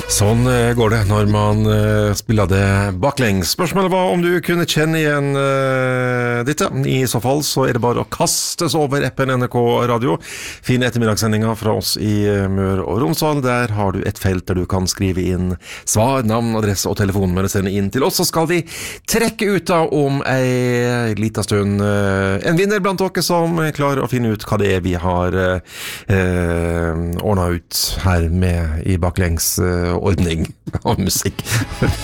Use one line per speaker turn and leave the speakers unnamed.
Sånn går det når man spiller det baklengs. Spørsmålet var om du kunne kjenne igjen dette. I så fall så er det bare å kastes over appen NRK Radio. Fine ettermiddagssendinger fra oss i Mør og Romsdal. Der har du et felt der du kan skrive inn svar, navn, adresse og telefonnummer og sende inn til oss. Så skal vi trekke ut da om en liten stund en vinner blant dere som klarer å finne ut hva det er vi har ordnet ut her med i baklengs ordning av musikk.